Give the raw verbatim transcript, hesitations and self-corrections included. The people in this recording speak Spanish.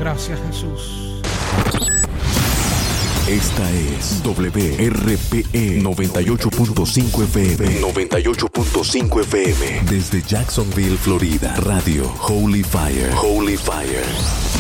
Gracias, Jesús. Esta es W R P E noventa y ocho punto cinco F M. noventa y ocho punto cinco F M. Desde Jacksonville, Florida. Radio Holy Fire. Holy Fire.